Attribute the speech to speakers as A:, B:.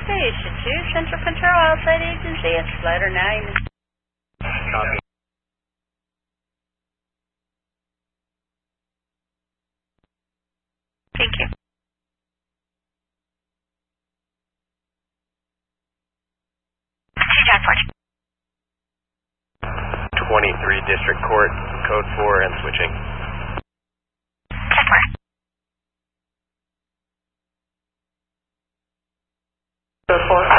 A: Station 2, Central Control Outside Agency. It's Flighter 9.
B: Copy.
A: Thank you. Downport.
B: 23 District Court, Code 4 and switching.
A: Code 4.